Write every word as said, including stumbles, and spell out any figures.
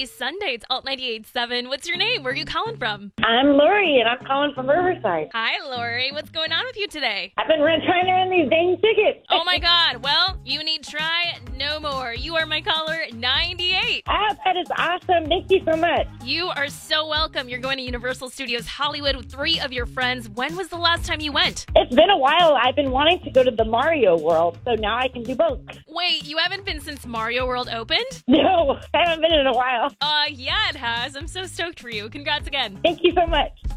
Happy Sunday. It's Alt ninety-eight point seven. What's your name? Where are you calling from? I'm Lori, and I'm calling from Riverside. Hi, Lori. What's going on with you today? I've been rent- trying to run these dang tickets. Oh, my God. Well, you need try no more. You are my caller ninety-eight. Ah, that is awesome. Thank you so much. You are so welcome. You're going to Universal Studios Hollywood with three of your friends. When was the last time you went? It's been a while. I've been wanting to go to the Mario World, so now I can do both. Wait, you haven't been since Mario World opened? No, I haven't been in a while. Uh, yeah, it has. I'm so stoked for you. Congrats again. Thank you so much.